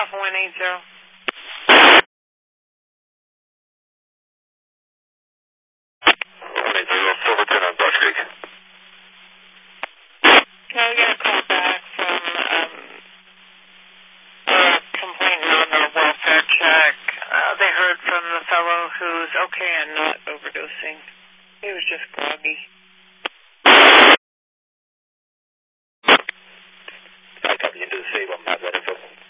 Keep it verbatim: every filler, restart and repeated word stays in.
Alpha one eight zero. one eight zero, Silverton on Brush Creek. No, we got a call back from um, a complainant on the welfare check. Uh, they heard from the fellow who's okay and not overdosing. He was just groggy. I copy into the save. I'm not that info.